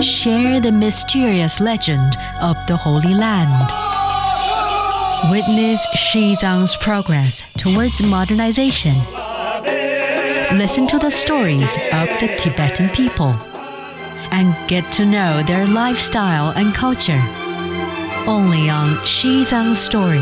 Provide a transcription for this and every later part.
share the mysterious legend of the Holy Land. Witness Xizang's progress towards modernization. Listen to the stories of the Tibetan people and get to know their lifestyle and culture. Only on Xizang Story.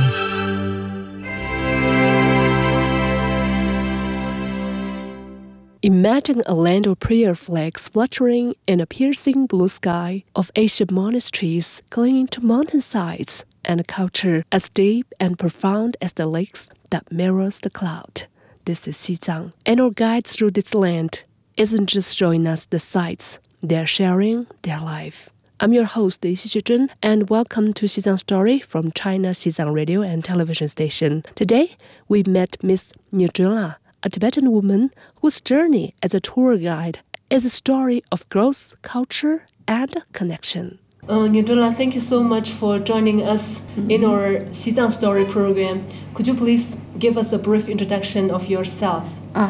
Imagine a land of prayer flags fluttering in a piercing blue sky, of ancient monasteries clinging to mountainsides, and a culture as deep and profound as the lakes that mirrors the cloud. This is Xizang, and our guide through this land isn't just showing us the sights, they're sharing their life. I'm your host, Li Xizhen, and welcome to Xizang Story from China Xizang Radio and Television Station. Today, we met Miss Nyudrila, a Tibetan woman whose journey as a tour guide is a story of growth, culture, and connection. Nyudrila, thank you so much for joining us in our Xizang Story program. Could you please give us a brief introduction of yourself?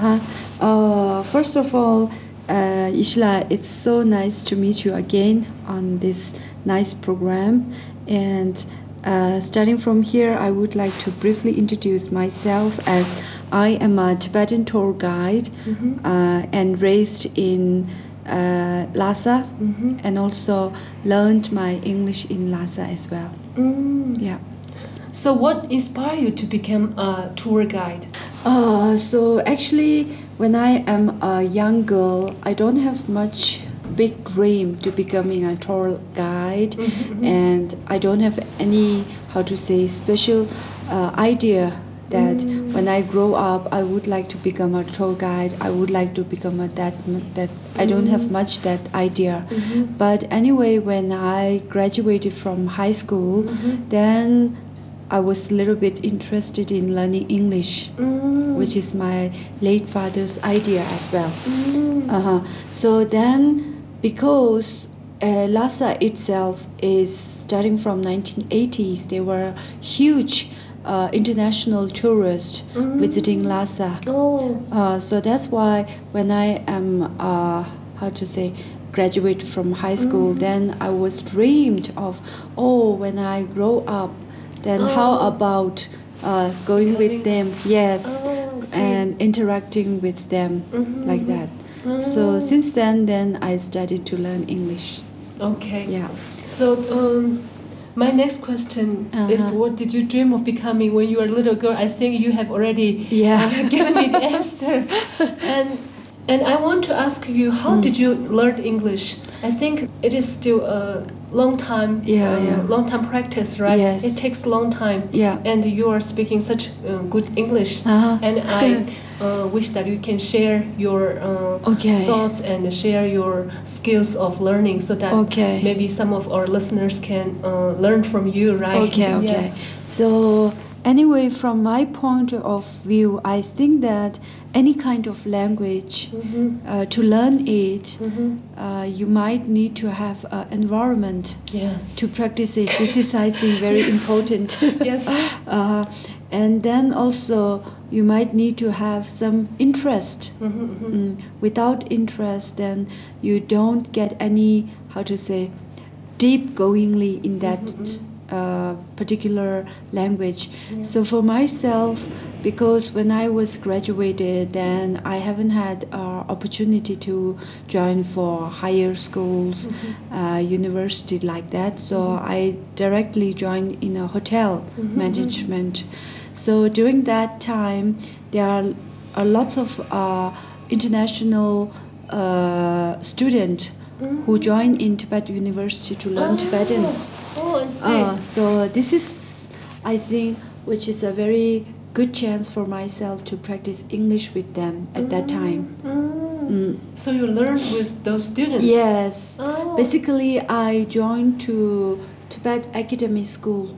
First of all, Ishla, it's so nice to meet you again on this nice program. And starting from here, I would like to briefly introduce myself, as I am a Tibetan tour guide and raised in Lhasa, and also learned my English in Lhasa as well. Yeah. So what inspired you to become a tour guide? So actually, when I am a young girl, I don't have much big dream to becoming a tour guide, and I don't have any, special idea that when I grow up I would like to become a tour guide. I would like to become that. I don't have much that idea. But anyway, when I graduated from high school, then I was a little bit interested in learning English, which is my late father's idea as well. So then, because Lhasa itself is starting from 1980s, there were huge international tourists visiting Lhasa. So that's why when I am, graduate from high school, then I was dreamed of, when I grow up, then how about going with them, and interacting with them like that. So since then I started to learn English. Okay. Yeah. So my next question is, what did you dream of becoming when you were a little girl? I think you have already given me the answer. And I want to ask you, how did you learn English? I think it is still a long time, long time practice, right? Yes. It takes a long time. Yeah. And you are speaking such good English. And I wish that you can share your thoughts and share your skills of learning, so that maybe some of our listeners can learn from you, right? Okay. Yeah. So anyway, from my point of view, I think that any kind of language, to learn it, you might need to have an environment to practice it. This is, I think, very important. Yes. And then also, you might need to have some interest. Without interest, then you don't get any, deep goingly in that particular language. So for myself, because when I was graduated, then I haven't had opportunity to join for higher schools, university like that. So I directly joined in a hotel management. So during that time, there are lots of international students who join in Tibet University to learn Tibetan. I see. So this is, I think, which is a very good chance for myself to practice English with them at that time. So you learned with those students? Yes. Basically, I joined to Tibet Academy School.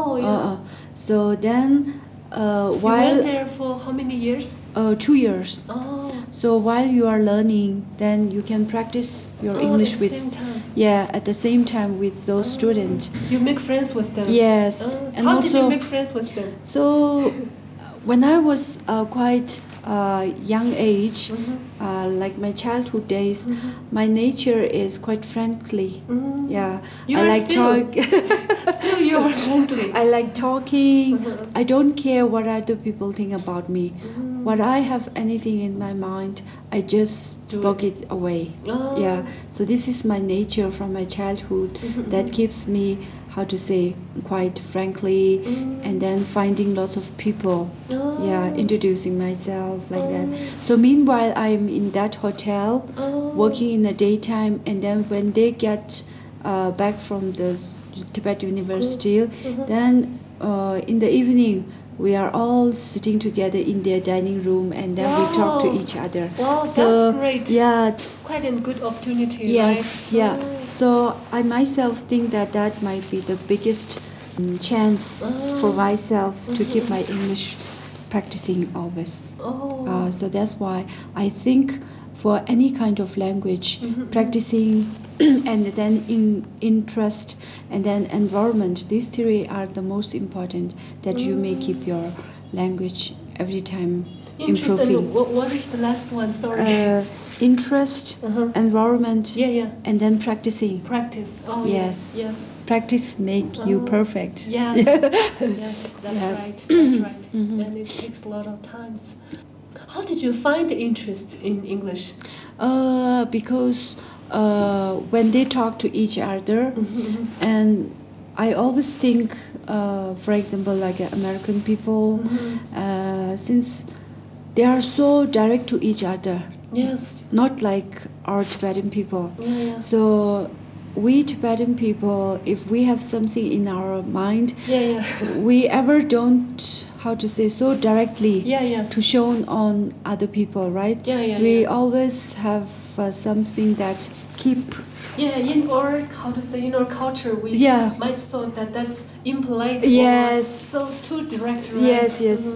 So then, you went there for how many years? 2 years. So while you are learning, then you can practice your English with, at the same time with those students. You make friends with them? Yes. And how did you make friends with them? So when I was quite young age, like my childhood days, my nature is quite friendly. Yeah, You I are like still- talk. Still, you are friendly. I like talking. I don't care what other people think about me. When I have anything in my mind, I just Do spoke it away. Oh. Yeah. So this is my nature from my childhood that keeps me, how to say, quite frankly, and then finding lots of people. Oh. Yeah, introducing myself like that. So meanwhile, I'm in that hotel, working in the daytime, and then when they get back from the Tibet University, then in the evening we are all sitting together in their dining room, and then we talk to Wow. each other. Wow, So, that's great. Yeah. Quite a good opportunity, Yes. right? Yeah. So I myself think that that might be the biggest chance for myself to keep my English practicing always. Oh. So that's why I think for any kind of language, practicing and then interest and then environment, these three are the most important that you may keep your language every time Interesting. improving. What is the last one? Sorry. Interest, environment, Yeah. and then practicing. Practice. Oh, Yes. Yes. Practice make you perfect. Yes. Yes, that's Yeah. right. That's right. And it takes a lot of times. How did you find the interest in English? Because when they talk to each other, and I always think, for example, like American people, since they are so direct to each other, Yes. not like our Tibetan people. Yeah. So we Tibetan people, if we have something in our mind, Yeah. we ever don't, how to say, so directly Yeah. Yes. to show on other people, right? Yeah. We Yeah. always have something that keep. Yeah, in our culture, we Yeah. might thought that that's impolite. Yes. Or so too direct. Right? Yes.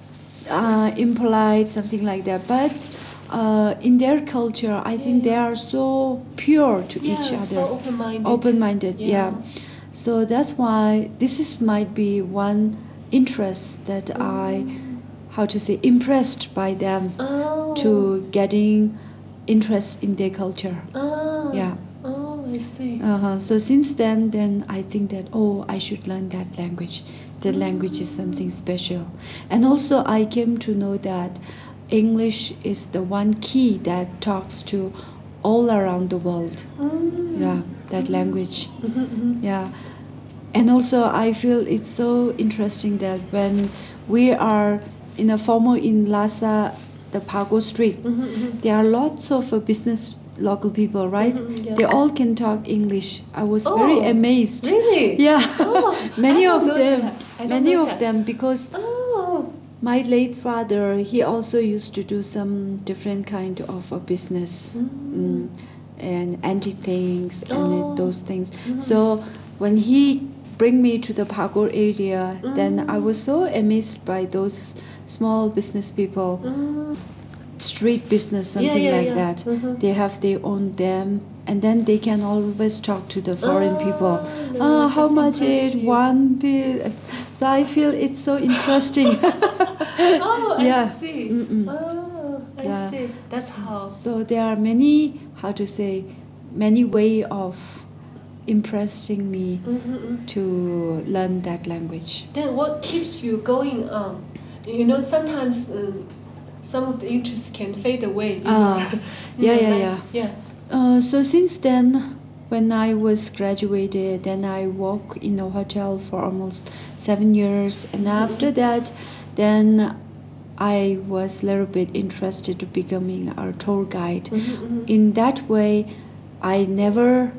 Impolite, something like that. But in their culture, I think they are so pure to each other. So open-minded. Open-minded, Yeah. yeah. So that's why might be one interest that I, how to say, impressed by them Oh. to getting interest in their culture. Oh. Yeah. Oh, I see. So since then I think that, I should learn that language. That language is something special. And also I came to know that English is the one key that talks to all around the world. Yeah, that language. Yeah. And also I feel it's so interesting that when we are in Lhasa, the Pago Street, there are lots of local people, right? Yeah. They all can talk English. I was Oh, very amazed. Really? Yeah. Oh, Many I don't of know them. that. I don't Many know of that. them, because Oh. my late father, he also used to do some different kind of a business, and antique things and those things. So when he bring me to the Pagor area, then I was so amazed by those small business people, street business, something Yeah, like yeah. that. They have their own dam, and then they can always talk to the foreign people. no, How that's much it interesting. one piece? So I feel it's so interesting. Oh, I Yeah. see. Oh, I Yeah. see. That's how. So there are many, many way of impressing me to learn that language. Then what keeps you going on? Sometimes some of the interests can fade away. in Yeah, your yeah, life. Yeah. So since then, when I was graduated, then I worked in a hotel for almost 7 years, and after that, then I was a little bit interested to becoming a tour guide. In that way, I never,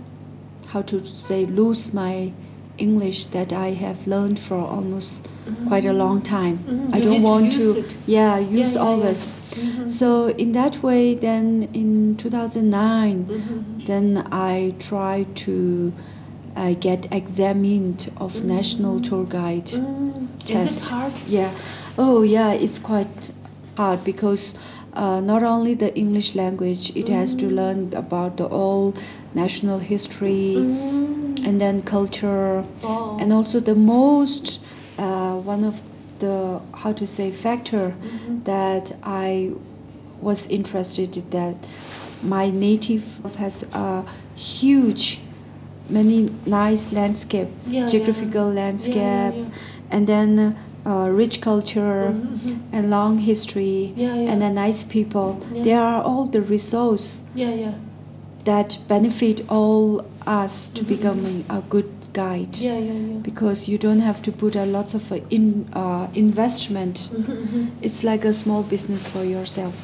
lose my English that I have learned for almost quite a long time. I You don't need to want use to, it. use Yeah. always. So in that way, then in 2009, then I tried to get examined of national tour guide test. Is it hard? Yeah. Oh, yeah. It's quite hard because not only the English language, it has to learn about the old national history and then culture, Oh. and also the most one of the factor that I was interested in, that my native has a huge, many nice landscape, geographical landscape, and then rich culture and long history and the nice people. They are all the resource that benefit all us to becoming a good guide. Because you don't have to put a lot of investment. It's like a small business for yourself.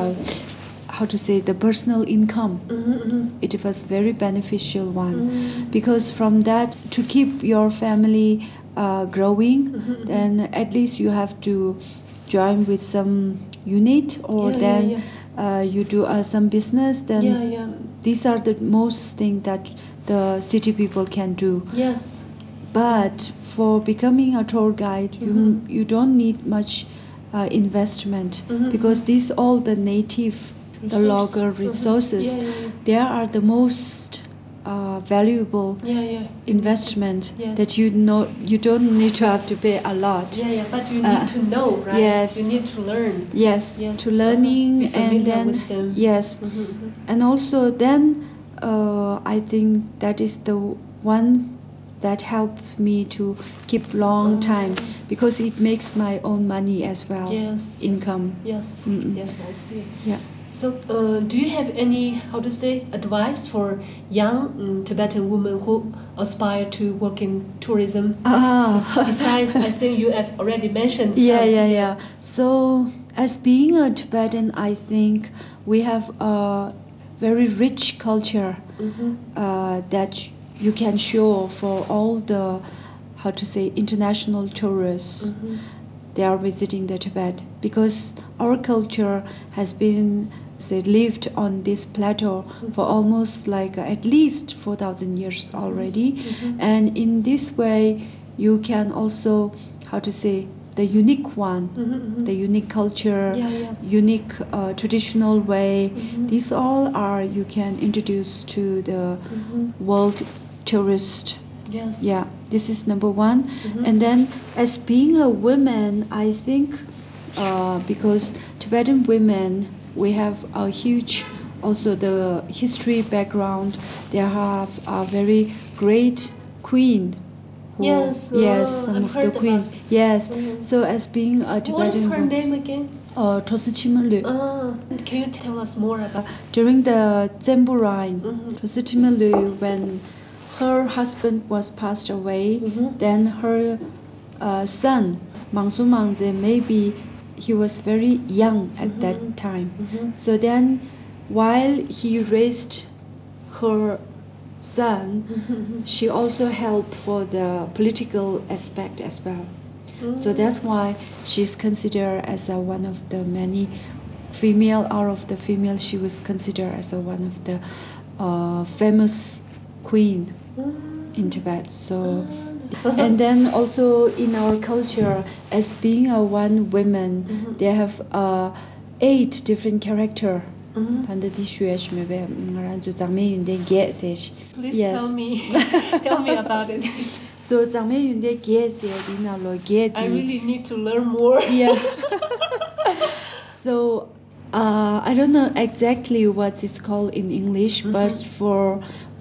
The personal income. It was very beneficial one, because from that, to keep your family growing, then at least you have to join with some unit, or you do some business. Then these are the most thing that the city people can do. Yes. But for becoming a tour guide, you don't need much investment, because these all the native, the local resources, they are the most valuable investment that you don't need to have to pay a lot. But you need to know, right? Yes. You need to learn. Yes, to learning, be familiar and then with them. Yes, and also then I think that is the one that helps me to keep long time, because it makes my own money as well. Income. Yes, I see. Yeah. So, do you have any, advice for young Tibetan women who aspire to work in tourism? Besides, I think you have already mentioned some. So, as being a Tibetan, I think we have a very rich culture that you can show for all the, international tourists. They are visiting the Tibet, because our culture has been lived on this plateau for almost at least 4,000 years already. And in this way, you can also, the unique one, the unique culture, unique traditional way. These all are you can introduce to the world tourist. Yes. Yeah, this is number one. And then, as being a woman, I think because Tibetan women, we have a huge, also the history background. They have a very great queen. Some of the queen. Yes. So as being a Tibetan What is her woman, name again? Trosichimelu. Can you tell us more about? During the Zembu reign, Trosichimelu, when her husband was passed away, then her son, Mangsu Mangze, maybe he was very young at that time. So then, while he raised her son, she also helped for the political aspect as well. So that's why she's considered as one of the many female, out of the female, she was considered as one of the famous queen in Tibet. So, and then also in our culture, as being a one woman, they have 8 different character. Please Yes. tell me about it. So I really need to learn more. Yeah. So I don't know exactly what it's called in English, but for